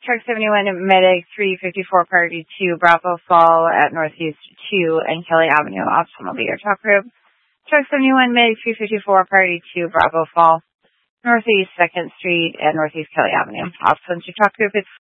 Truck 71 Medic 354 Priority 2 Bravo Fall at Northeast 2 and Kelly Avenue. Option will be your truck group. Truck 71 Medic 354 Priority 2 Bravo Fall, Northeast 2nd Street and Northeast Kelly Avenue. Option to truck group is